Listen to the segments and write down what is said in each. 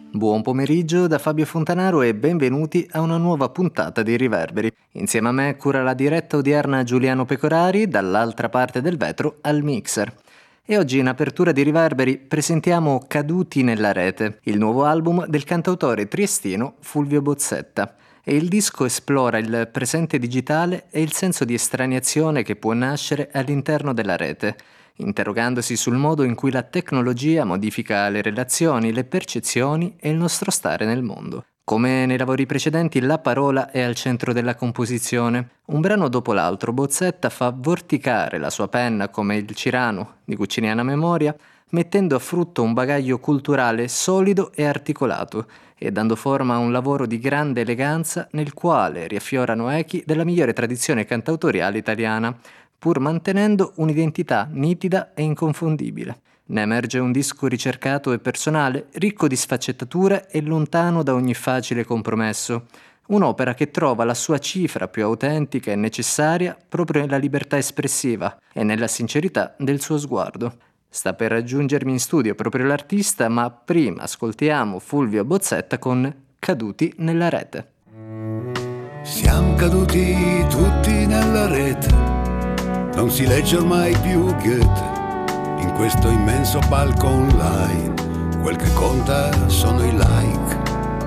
Buon pomeriggio da Fabio Fontanaro e benvenuti a una nuova puntata di Riverberi. Insieme a me cura la diretta odierna Giuliano Pecorari, dall'altra parte del vetro al mixer. E oggi in apertura di Riverberi presentiamo Caduti nella rete, il nuovo album del cantautore triestino Fulvio Bozzetta. E il disco esplora il presente digitale e il senso di estraniazione che può nascere all'interno della rete, interrogandosi sul modo in cui la tecnologia modifica le relazioni, le percezioni e il nostro stare nel mondo. Come nei lavori precedenti, la parola è al centro della composizione. Un brano dopo l'altro, Bozzetta fa vorticare la sua penna come il Cirano di Gucciniana Memoria, mettendo a frutto un bagaglio culturale solido e articolato e dando forma a un lavoro di grande eleganza nel quale riaffiorano echi della migliore tradizione cantautoriale italiana, pur mantenendo un'identità nitida e inconfondibile. Ne emerge un disco ricercato e personale, ricco di sfaccettature e lontano da ogni facile compromesso. Un'opera che trova la sua cifra più autentica e necessaria proprio nella libertà espressiva e nella sincerità del suo sguardo. Sta per raggiungermi in studio proprio l'artista, ma prima ascoltiamo Fulvio Bozzetta con Caduti nella rete. Siamo caduti tutti nella rete. Non si legge ormai più Goethe in questo immenso palco online. Quel che conta sono i like.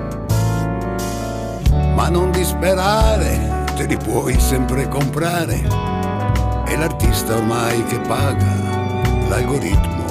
Ma non disperare, te li puoi sempre comprare. È l'artista ormai che paga l'algoritmo